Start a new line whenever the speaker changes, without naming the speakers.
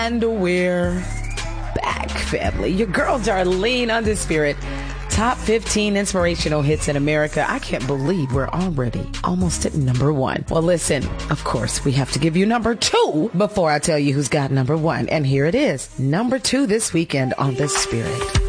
And we're back, family. Your girl Darlene Undisputed. Top 15 inspirational hits in America. I can't believe we're already almost at number 1. Well, listen, of course, we have to give you number 2 before I tell you who's got number 1. And here it is, number 2 this weekend on The Spirit.